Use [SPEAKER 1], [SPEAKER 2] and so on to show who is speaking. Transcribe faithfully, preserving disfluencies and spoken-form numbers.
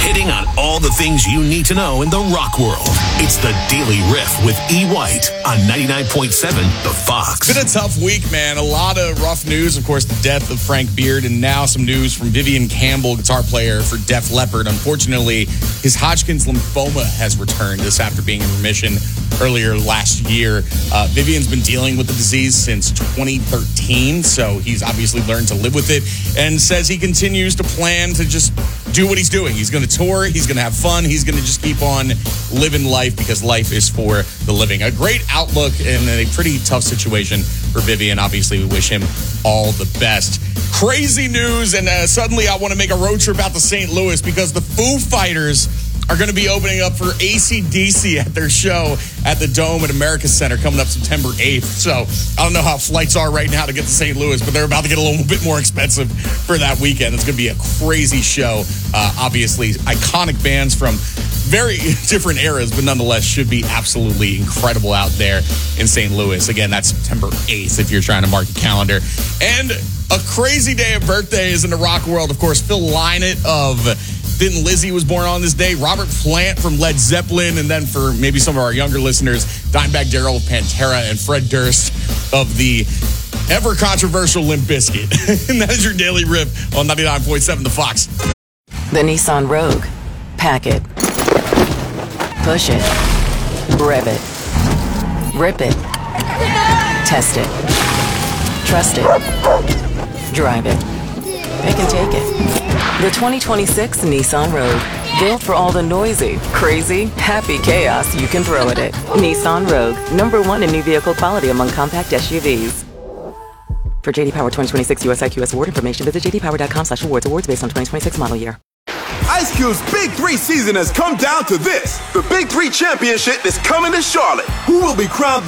[SPEAKER 1] hitting on all the things you need to know in the rock world. It's the Daily Riff with E. White on ninety-nine point seven The Fox.
[SPEAKER 2] It's been a tough week, man. A lot of rough news. Of course, the death of Frank Beard, and now some news from Vivian Campbell, guitar player for Def Leppard. Unfortunately, his Hodgkin's lymphoma has returned. This after being in remission earlier last year. Uh, Vivian's been dealing with the disease since twenty thirteen, so he's obviously learned to live with it, and says he continues to plan to just do what he's doing. He's going to tour. He's going to have fun. He's going to just keep on living life because life is for the living. A great outlook in a pretty tough situation for Vivian. Obviously, we wish him all the best. Crazy news, and uh, suddenly I want to make a road trip out to Saint Louis because the Foo Fighters are going to be opening up for A C D C at their show at the Dome at America Center coming up September eighth. So I don't know how flights are right now to get to Saint Louis, but they're about to get a little bit more expensive for that weekend. It's going to be a crazy show. Uh, obviously, iconic bands from very different eras, but nonetheless should be absolutely incredible out there in Saint Louis. Again, that's September eighth if you're trying to mark your calendar. And a crazy day of birthdays in the rock world. Of course, Phil Lynott of Thin Lizzy was born on this day. Robert Plant from Led Zeppelin. And then for maybe some of our younger listeners, Dimebag Darrell of Pantera and Fred Durst of the ever controversial Limp Bizkit. And that is your Daily Riff on ninety-nine point seven The Fox.
[SPEAKER 3] The Nissan Rogue. Pack it. Push it. Rev it. Rip it. Test it. Trust it. Drive it. Pick and take it. The twenty twenty-six Nissan Rogue. Built for all the noisy, crazy, happy chaos you can throw at it. Nissan Rogue. Number one in new vehicle quality among compact S U Vs. For J D Power twenty twenty-six U S I Q S award information, visit j d power dot com slash awards. Awards based on twenty twenty-six model year.
[SPEAKER 4] Ice Cube's Big Three season has come down to this. The Big Three Championship is coming to Charlotte. Who will be crowned the